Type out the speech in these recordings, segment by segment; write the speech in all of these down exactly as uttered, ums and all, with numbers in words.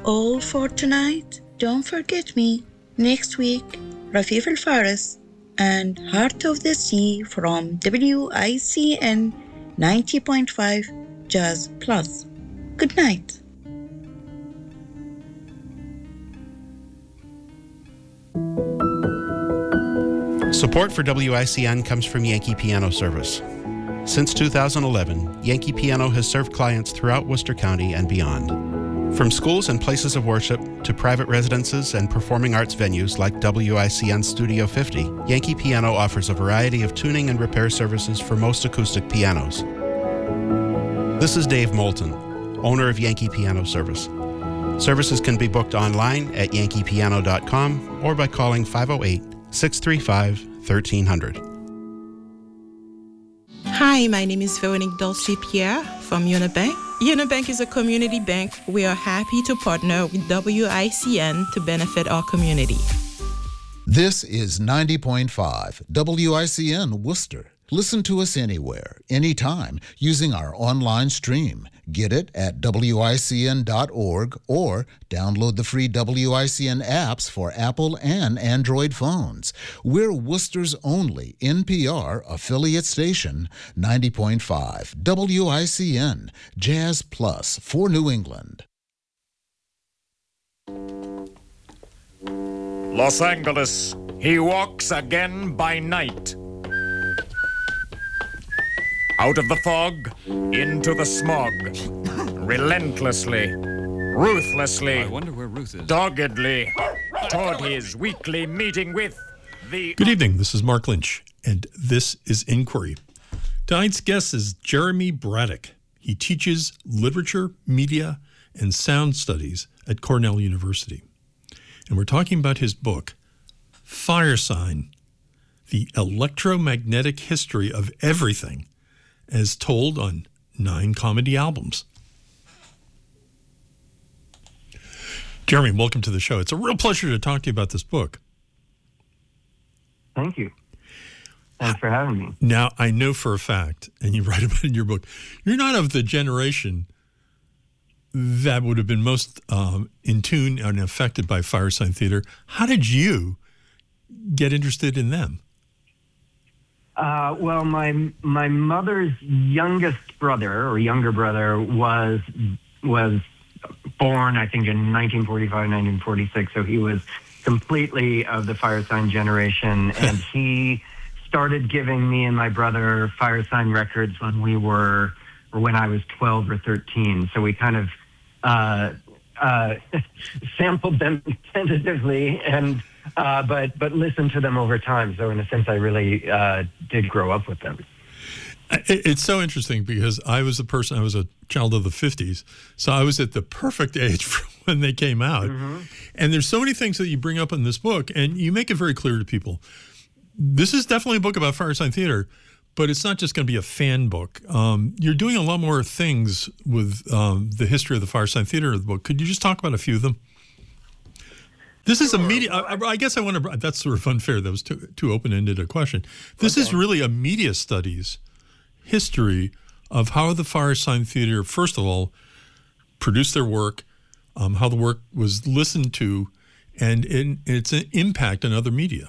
all for tonight. Don't forget me. Next week, Rafif Al Faris and Heart of the Sea from W I C N ninety point five Jazz Plus. Good night. Support for W I C N comes from Yankee Piano Service. Since two thousand eleven, Yankee Piano has served clients throughout Worcester County and beyond. From schools and places of worship to private residences and performing arts venues like W I C N Studio fifty, Yankee Piano offers a variety of tuning and repair services for most acoustic pianos. This is Dave Moulton, owner of Yankee Piano Service. Services can be booked online at yankee piano dot com or by calling five oh eight, six three five, one three zero zero. Hi, my name is Veronique Dolce-Pierre from Unibank. Unibank is a community bank. We are happy to partner with W I C N to benefit our community. This is ninety point five W I C N Worcester. Listen to us anywhere, anytime, using our online stream. Get it at W I C N dot org or download the free W I C N apps for Apple and Android phones. We're Worcester's only N P R affiliate station, ninety point five W I C N, Jazz Plus for New England. Los Angeles, he walks again by night. Out of the fog, into the smog. Relentlessly, ruthlessly, I wonder where Ruth is. doggedly, toward his weekly meeting with the... Good evening, this is Mark Lynch, and this is Inquiry. Tonight's guest is Jeremy Braddock. He teaches literature, media, and sound studies at Cornell University. And we're talking about his book, Fire Sign, The Electromagnetic History of Everything, as told on nine comedy albums. Jeremy, welcome to the show. It's a real pleasure to talk to you about this book. Thank you. Thanks for having me. Now, I know for a fact, and you write about it in your book, you're not of the generation that would have been most um, in tune and affected by Firesign Theater. How did you get interested in them? Uh, well, my my mother's youngest brother or younger brother was was born, I think, in nineteen forty-five, nineteen forty-six. So he was completely of the Firesign generation, and he started giving me and my brother Firesign records when we were, or when I was twelve or thirteen. So we kind of uh, uh, sampled them tentatively and. Uh, but but listen to them over time. So in a sense, I really uh, did grow up with them. It's so interesting because I was a person, I was a child of the fifties. So I was at the perfect age for when they came out. Mm-hmm. And there's so many things that you bring up in this book, and you make it very clear to people. This is definitely a book about Firesign Theater, but it's not just going to be a fan book. Um, you're doing a lot more things with um, the history of the Firesign Theater of the book. Could you just talk about a few of them? This is a media, I, I guess I want to, that's sort of unfair. That was too, too open-ended a question. This okay. is really a media studies history of how the Firesign Theater, first of all, produced their work, um, how the work was listened to, and in, its an impact on other media.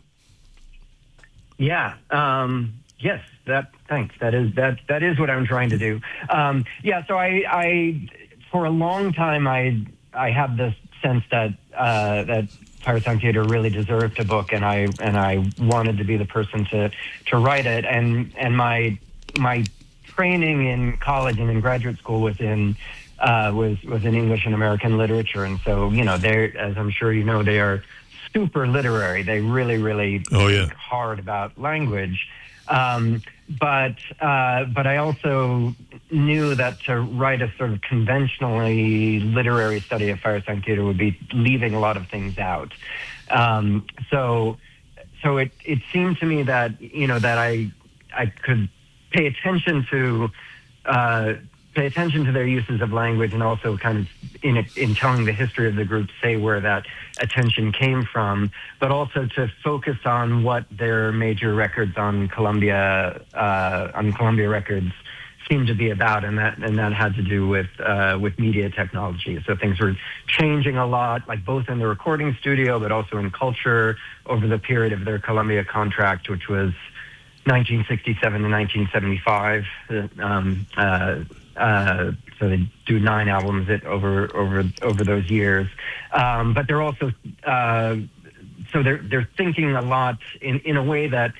Yeah. Um, yes. That. Thanks. That is that. That is what I'm trying to do. Um, yeah. So I, I, for a long time, I, I had this sense that uh, that Firesign Theater really deserved a book, and I and I wanted to be the person to to write it. And and my my training in college and in graduate school was in uh, was was in English and American literature, and so you know, they, as I'm sure you know, they are super literary. They really really oh, yeah. think hard about language. Um, but uh, but I also knew that to write a sort of conventionally literary study of Firesign Theater would be leaving a lot of things out. Um, so so it, it seemed to me that you know that I I could pay attention to uh, pay attention to their uses of language, and also kind of in a, in telling the history of the group, say where that attention came from, but also to focus on what their major records on Columbia uh, on Columbia Records seemed to be about, and that and that had to do with uh, with media technology. So things were changing a lot, like both in the recording studio, but also in culture over the period of their Columbia contract, which was nineteen sixty-seven to nineteen seventy-five. Um, uh, uh, so they do nine albums it over over over those years. Um, but they're also uh, so they're they're thinking a lot in in a way that.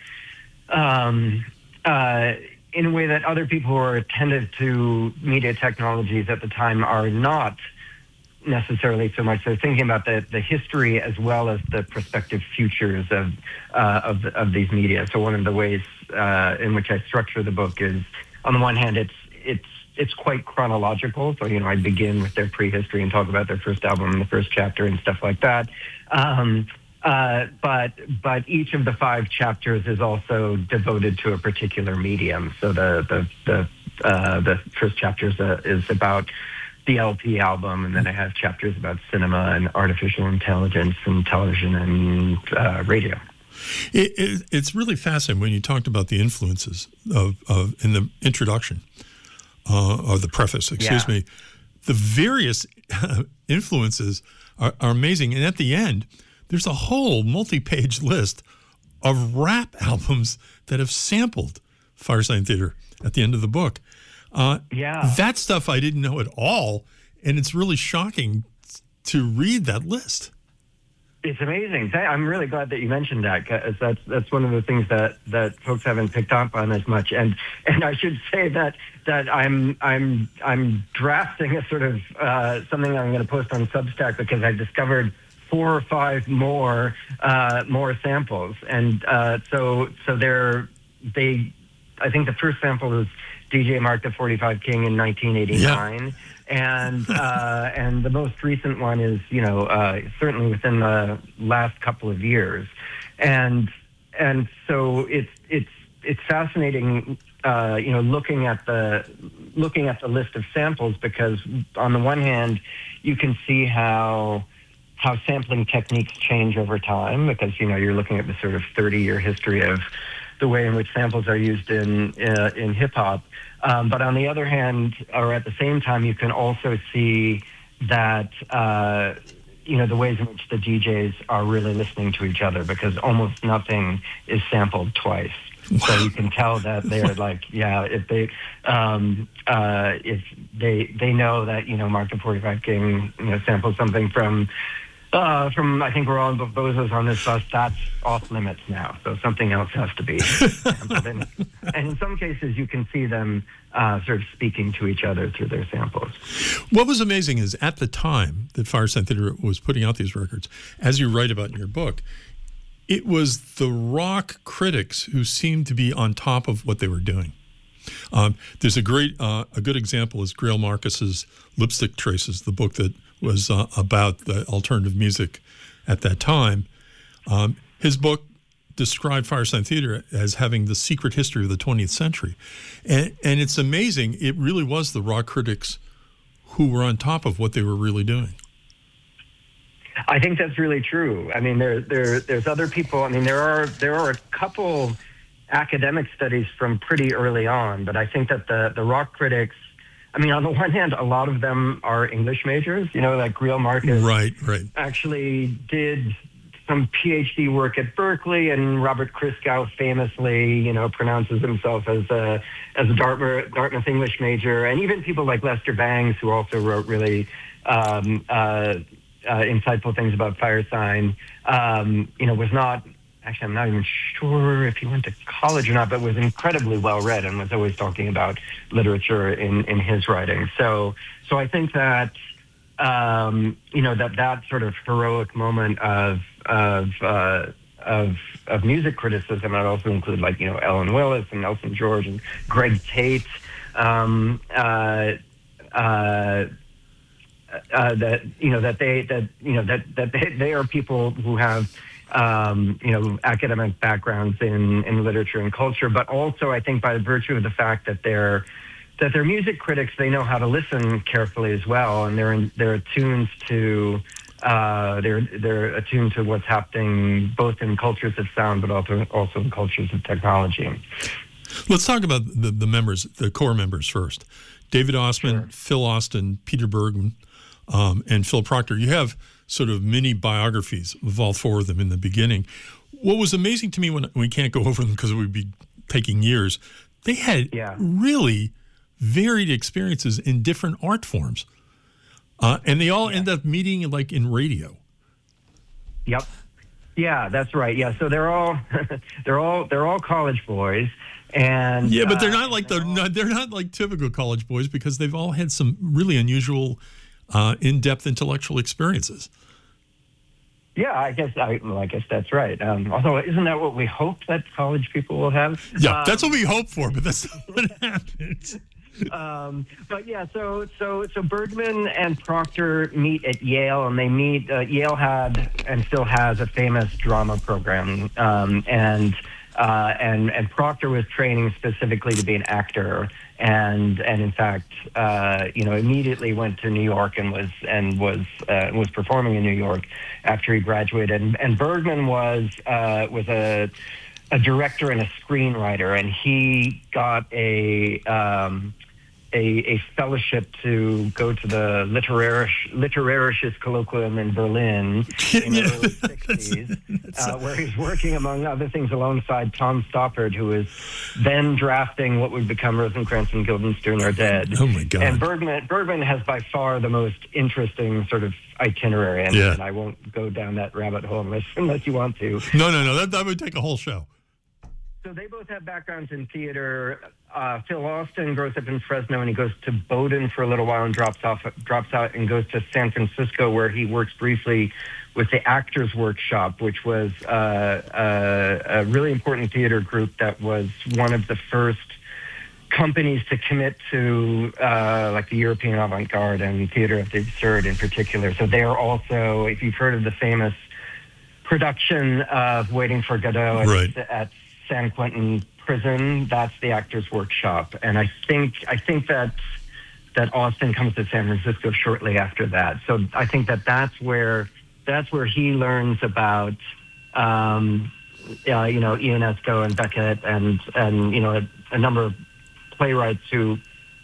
Um, uh, in a way that other people who are attentive to media technologies at the time are not necessarily so much. They're thinking about the, the history as well as the prospective futures of uh, of, the, of these media. So one of the ways uh, in which I structure the book is, on the one hand, it's it's it's quite chronological. So, you know, I begin with their prehistory and talk about their first album in the first chapter and stuff like that. Um, Uh, but but each of the five chapters is also devoted to a particular medium. So the the the uh, the first chapter is, uh, is about the L P album, and then I have chapters about cinema and artificial intelligence and television and uh, radio. It, it, it's really fascinating when you talked about the influences of, of in the introduction uh, or the preface. Excuse Yeah. me. The various influences are, are amazing, and at the end, there's a whole multi-page list of rap albums that have sampled Firesign Theatre at the end of the book. Uh, Yeah. That stuff I didn't know at all, and it's really shocking to read that list. It's amazing. Th- I'm really glad that you mentioned that, because that's that's one of the things that, that folks haven't picked up on as much. And and I should say that that I'm I'm I'm drafting a sort of uh, something that I'm going to post on Substack, because I discovered four or five more uh, more samples, and uh, so so they're they. I think the first sample was D J Mark the forty-five King in nineteen eighty-nine, yeah. and uh, and the most recent one is you know uh, certainly within the last couple of years, and and so it's it's it's fascinating uh, you know looking at the looking at the list of samples, because on the one hand you can see how. how sampling techniques change over time, because, you know, you're looking at the sort of thirty-year history of the way in which samples are used in uh, in hip-hop. Um, but on the other hand, or at the same time, you can also see that, uh, you know, the ways in which the D Js are really listening to each other, because almost nothing is sampled twice. Wow. So you can tell that they're like, yeah, if they, um, uh, if they they know that, you know, Mark the forty-five King, you know, sampled something from, Uh, from, I think we're all bozos on this bus, that's off limits now. So something else has to be sampled. And, and in some cases, you can see them uh, sort of speaking to each other through their samples. What was amazing is at the time that Firesign Theatre was putting out these records, as you write about in your book, it was the rock critics who seemed to be on top of what they were doing. Um, there's a great, uh, a good example is Greil Marcus's Lipstick Traces, the book that was uh, about the alternative music at that time. Um, his book described Firesign Theatre as having the secret history of the twentieth century. And, and it's amazing, it really was the rock critics who were on top of what they were really doing. I think that's really true. I mean, there, there, there's other people. I mean, there are there are a couple academic studies from pretty early on, but I think that the, the rock critics, I mean, on the one hand, a lot of them are English majors. You know, like Greil Marcus right, right. actually did some PhD work at Berkeley, and Robert Christgau famously, you know, pronounces himself as a as a Dartmouth, Dartmouth English major, and even people like Lester Bangs, who also wrote really um, uh, uh, insightful things about Firesign, um, you know, was not. Actually, I'm not even sure if he went to college or not, but was incredibly well-read and was always talking about literature in, in his writing. So, so I think that, um, you know, that that sort of heroic moment of of uh, of of music criticism, I'd also include, like, you know, Ellen Willis and Nelson George and Greg Tate, um, uh, uh, uh, that you know that they that you know that that they, they are people who have. Um, you know, academic backgrounds in, in literature and culture, but also I think by virtue of the fact that they're that they're music critics, they know how to listen carefully as well, and they're in, they're attuned to uh, they're they're attuned to what's happening both in cultures of sound, but also also in cultures of technology. Let's talk about the, the members, the core members first. David Ossman, sure. Phil Austin, Peter Bergman, um, and Phil Proctor. You have sort of mini biographies of all four of them in the beginning. What was amazing to me, when we can't go over them because it would be taking years, they had yeah. really varied experiences in different art forms. Uh, and they all yeah. end up meeting like in radio. Yep. Yeah, that's right. Yeah, so they're all they're all they're all college boys, and yeah, but they're not uh, like they're the all, no, they're not like typical college boys because they've all had some really unusual, uh, in-depth intellectual experiences. Yeah, I guess I, well, I guess that's right. Um, although, isn't that what we hope that college people will have? Yeah, um, that's what we hope for, but that's not what happens. Um, but yeah, so so so Bergman and Proctor meet at Yale, and they meet. Uh, Yale had and still has a famous drama program, um, and uh, and and Proctor was training specifically to be an actor, and and in fact, uh, you know, immediately went to New York and was and was uh, was performing in New York after he graduated. And, and Bergman was uh, was a a director and a screenwriter, and he got a um, a, a fellowship to go to the Literarisches Literarisches Kolloquium in Berlin in the early sixties, uh, where he's working, among other things, alongside Tom Stoppard, who is then drafting what would become Rosencrantz and Guildenstern Are Dead. Oh, my God. And Bergman, Bergman has by far the most interesting sort of itinerary, and, yeah. and I won't go down that rabbit hole unless, unless you want to. No, no, no, that, that would take a whole show. So they both have backgrounds in theater. Uh, Phil Austin grows up in Fresno, and he goes to Bowdoin for a little while and drops off, drops out and goes to San Francisco, where he works briefly with the Actors Workshop, which was uh, uh, a really important theater group that was one of the first companies to commit to uh, like the European avant-garde and theater of the absurd in particular. So they are also, if you've heard of the famous production of Waiting for Godot at, right. at San Quentin prison, that's the Actors Workshop. And I think I think that that Austin comes to San Francisco shortly after that. So I think that that's where that's where he learns about um, uh, you know, Ionesco and Beckett and and you know a, a number of playwrights who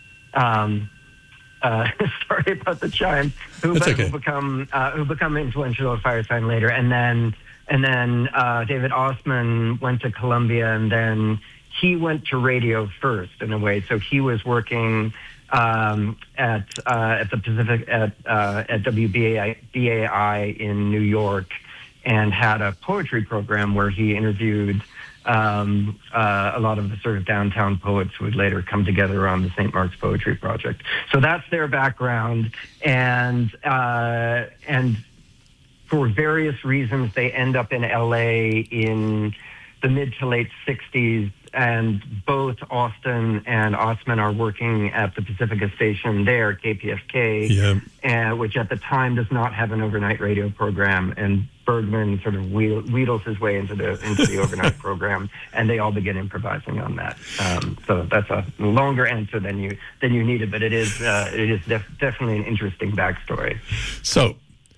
um, uh, sorry about the chime who, be, okay. who become uh, who become influential at Firesign later, and then. And then uh, David Ossman went to Columbia, and then he went to radio first, in a way. So he was working um, at uh, at the Pacific at uh, at W B A I in New York, and had a poetry program where he interviewed um, uh, a lot of the sort of downtown poets who would later come together around the Saint Mark's Poetry Project. So that's their background, and uh, and. For various reasons, they end up in L A in the mid to late sixties, and both Austin and Ossman are working at the Pacifica station there, K P F K, yeah. uh, which at the time does not have an overnight radio program. And Bergman sort of wheel, wheedles his way into the into the overnight program, and they all begin improvising on that. Um, so that's a longer answer than you than you needed, but it is uh, it is def- definitely an interesting backstory. So.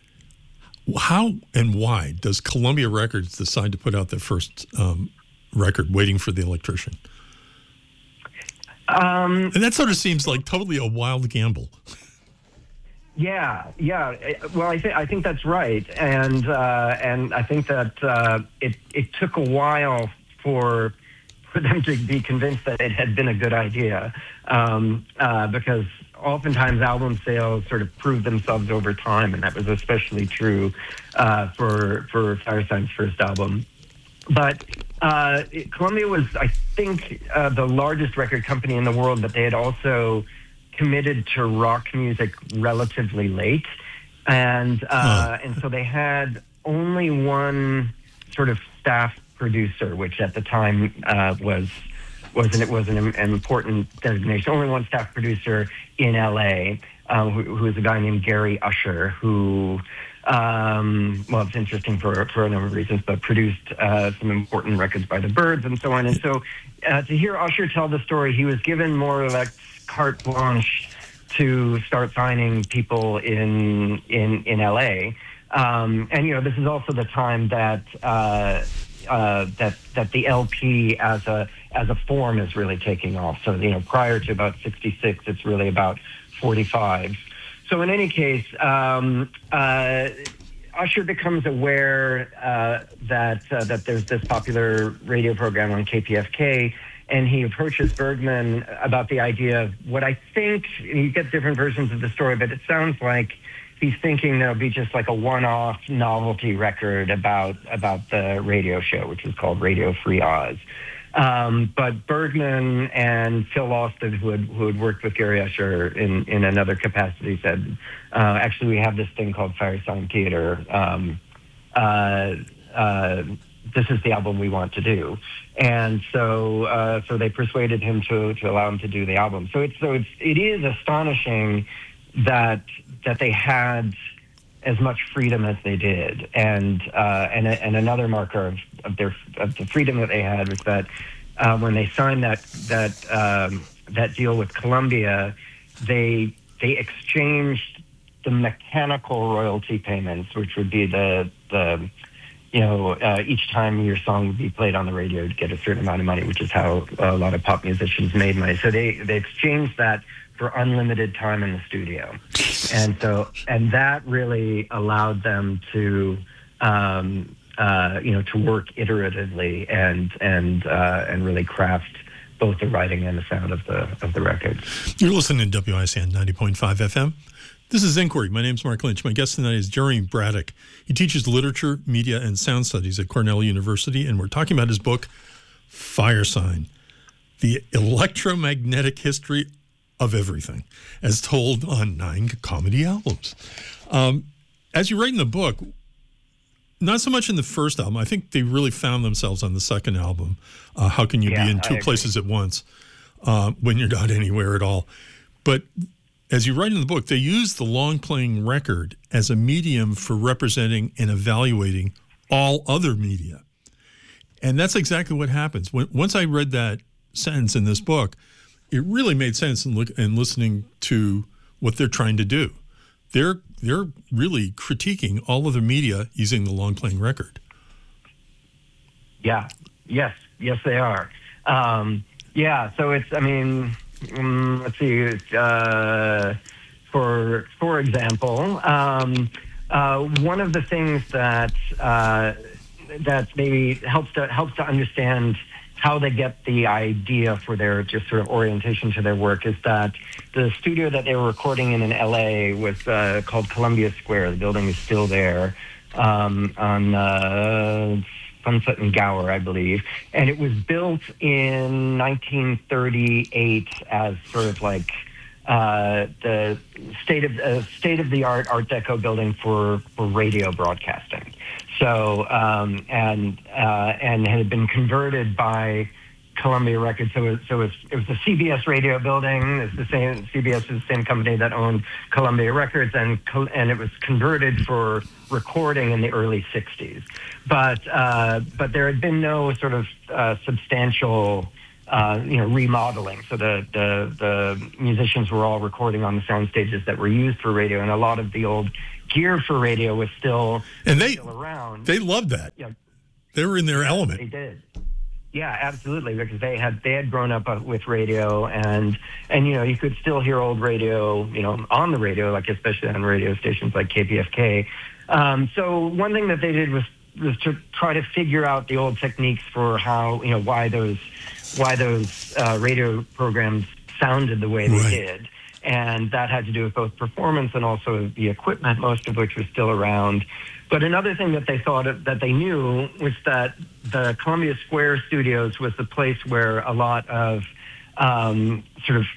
How and why does Columbia Records decide to put out their first um, record, Waiting for the Electrician? Um, and that sort of seems like totally a wild gamble. Yeah, yeah. Well, I think I think that's right, and uh, and I think that uh, it it took a while for for them to be convinced that it had been a good idea, um, uh, because oftentimes album sales sort of prove themselves over time, and that was especially true uh, for for Firesign's first album. But uh, Columbia was, I think, uh, the largest record company in the world, but they had also committed to rock music relatively late, and uh, and so they had only one sort of staff producer, which at the time uh, was was an, it was an, an important designation. Only one staff producer in L A, uh, who, who is a guy named Gary Usher, who, um, well, it's interesting for for a number of reasons, but produced uh, some important records by the Byrds and so on. And so, uh, to hear Usher tell the story, he was given more or less carte blanche to start signing people in in in L A. Um, and you know, this is also the time that. Uh, Uh, that that the L P as a as a form is really taking off. So, you know, prior to about sixty-six, it's really about forty-five. So in any case, um, uh, Usher becomes aware uh, that uh, that there's this popular radio program on K P F K, and he approaches Bergman about the idea of what I think, and you get different versions of the story, but it sounds like he's thinking there'll be just like a one-off novelty record about about the radio show, which is called Radio Free Oz. Um, but Bergman and Phil Austin, who had, who had worked with Gary Usher in, in another capacity, said, uh, actually, we have this thing called Firesign Theater. Um, uh, uh, this is the album we want to do. And so uh, so they persuaded him to, to allow him to do the album. So it's so it's it is astonishing that that they had as much freedom as they did, and uh, and and another marker of, of their of the freedom that they had was that uh, when they signed that that um, that deal with Columbia, they they exchanged the mechanical royalty payments, which would be the the you know uh, each time your song would be played on the radio to get a certain amount of money, which is how a lot of pop musicians made money. So they they exchanged that for unlimited time in the studio. And so, and that really allowed them to, um, uh, you know, to work iteratively and and uh, and really craft both the writing and the sound of the of the record. You're listening to W I C N ninety point five F M. This is Inquiry. My name's Mark Lynch. My guest tonight is Jeremy Braddock. He teaches literature, media, and sound studies at Cornell University, and we're talking about his book, Firesign: The Electromagnetic History of Everything, as told on nine comedy albums. Um, as you write in the book, not so much in the first album, I think they really found themselves on the second album. Uh, How Can You Yeah, Be in Two Places at Once uh, when you're not anywhere at all? But as you write in the book, they use the long-playing record as a medium for representing and evaluating all other media. And that's exactly what happens. When, once I read that sentence in this book, it really made sense in, look, in listening to what they're trying to do. They're they're really critiquing all other media using the long-playing record. Yeah. Yes. Yes, they are. Um, yeah. So it's. I mean, um, let's see. Uh, for for example, um, uh, one of the things that uh, that maybe helps to helps to understand how they get the idea for their just sort of orientation to their work is that the studio that they were recording in in L A was uh, called Columbia Square. The building is still there um, on uh, Sunset and Gower, I believe. And it was built in nineteen thirty-eight as sort of like uh, the state of uh, state of the art Art Deco building for, for radio broadcasting. So um, and uh, and had been converted by Columbia Records. So it, so it was, it was the C B S radio building. It's the same C B S is the same company that owned Columbia Records, and and it was converted for recording in the early sixties. But uh, but there had been no sort of uh, substantial uh, you know remodeling. So the, the the musicians were all recording on the sound stages that were used for radio, and a lot of the old gear for radio was still and they still around. They loved that. Yeah, they were in their element. They did. Yeah, absolutely, because they had they had grown up with radio, and and you know you could still hear old radio, you know, on the radio, like especially on radio stations like K P F K. Um, so one thing that they did was was to try to figure out the old techniques for how you know why those why those uh, radio programs sounded the way they right. did. And that had to do with both performance and also the equipment, most of which was still around. But another thing that they thought of, that they knew was that the Columbia Square Studios was the place where a lot of um, sort of,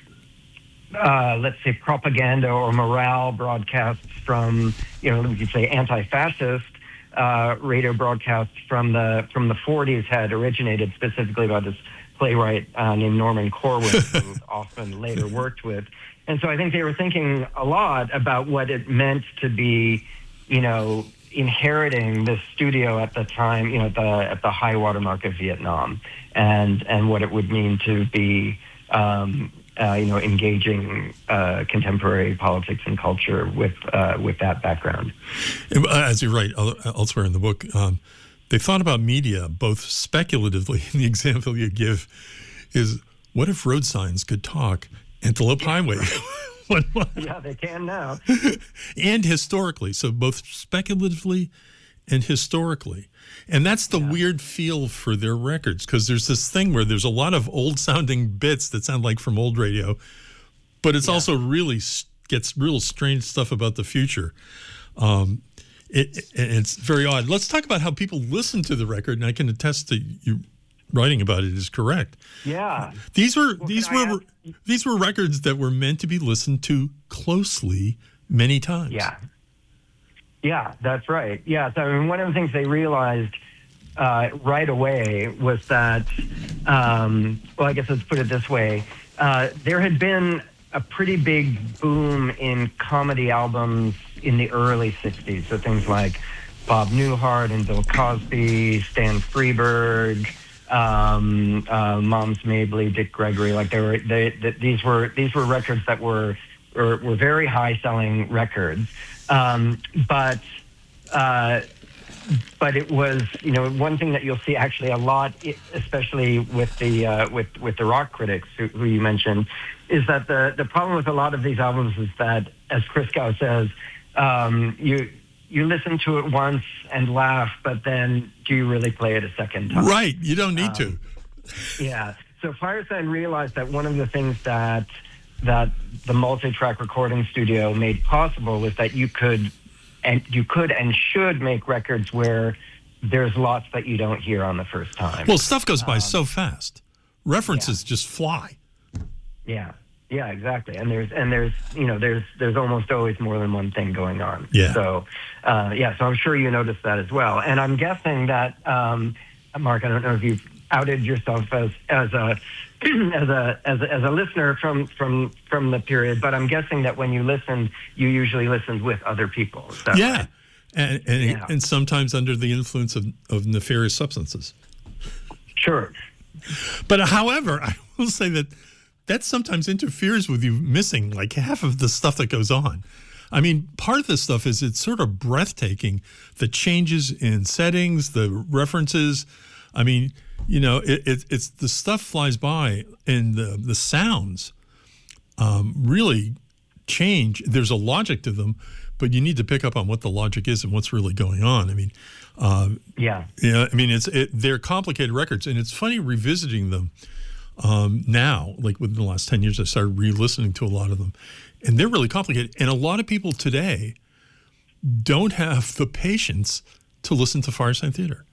uh, let's say, propaganda or morale broadcasts from, you know, we could say anti-fascist uh, radio broadcasts from the from the forties had originated, specifically by this playwright uh, named Norman Corwin, who often later worked with. And so I think they were thinking a lot about what it meant to be, you know, inheriting this studio at the time, you know, at the, at the high watermark of Vietnam, and and what it would mean to be, um, uh, you know, engaging uh, contemporary politics and culture with uh, with that background. As you write elsewhere in the book, um, they thought about media both speculatively, in the example you give, is what if road signs could talk? Antelope Highway. What- what- Yeah, they can now. and historically, so both speculatively and historically. And that's the weird feel for their records, because there's this thing where there's a lot of old sounding bits that sound like from old radio, but it's Yeah. also really s- gets real strange stuff about the future. Um, it, it, it's very odd. Let's talk about how people listen to the record, and I can attest to you writing about it is correct. Yeah. These were Well, these can I were these were records that were meant to be listened to closely many times. Yeah. Yeah, that's right. Yeah, so I mean, one of the things they realized uh, right away was that, um, well, I guess let's put it this way. Uh, there had been a pretty big boom in comedy albums in the early sixties. So things like Bob Newhart and Bill Cosby, Stan Freberg, um, uh, Moms Mabley, Dick Gregory. Like they were, they, they, these were these were records that were were, were very high selling records. Um, but uh, but it was, you know, one thing that you'll see actually a lot, especially with the uh, with with the rock critics who, who you mentioned, is that the the problem with a lot of these albums is that, as Christgau says, um, you you listen to it once and laugh, but then do you really play it a second time? Right. You don't need Um, to. Yeah. So Firesign realized that one of the things that that the multi-track recording studio made possible was that you could and you could and should make records where there's lots that you don't hear on the first time. Well, stuff goes by Um, so fast. References just fly. Yeah. Yeah, exactly. And there's and there's you know there's there's almost always more than one thing going on. Yeah. So uh, yeah, so I'm sure you noticed that as well. And I'm guessing that um, Mark, I don't know if you've outed yourself as as a as a as a, as a listener from from from the period, but I'm guessing that when you listen, you usually listened with other people. Is that Yeah. right? And and, Yeah. and sometimes under the influence of, of nefarious substances. Sure. But however, I will say that that sometimes interferes with you missing like half of the stuff that goes on. I mean, part of this stuff is it's sort of breathtaking, the changes in settings, the references. I mean, you know, it, it, it's the stuff flies by, and the, the sounds um, really change. There's a logic to them, but you need to pick up on what the logic is and what's really going on. I mean, uh, Yeah. yeah, I mean, it's it, they're complicated records, and it's funny revisiting them um, now. Like within the last ten years, I started re-listening to a lot of them, and they're really complicated. And a lot of people today don't have the patience to listen to Firesign Theatre.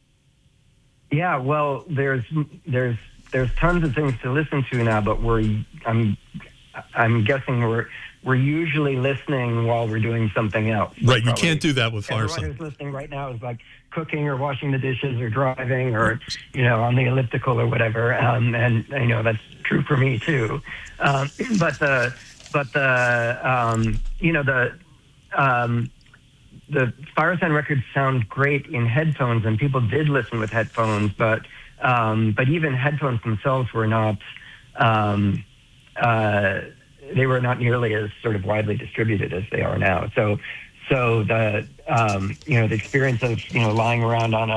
Yeah, well, there's there's there's tons of things to listen to now, but we're I'm I'm guessing we're we're usually listening while we're doing something else. Right, you Probably can't do that with everyone Firesign. who's listening right now is like cooking or washing the dishes or driving or you know on the elliptical or whatever, um, and you know that's true for me too. Um, but the but the um, you know the um, the Firesign records sound great in headphones, and people did listen with headphones, but um, but even headphones themselves were not um, uh, they were not nearly as sort of widely distributed as they are now. So so the um, you know the experience of you know lying around on a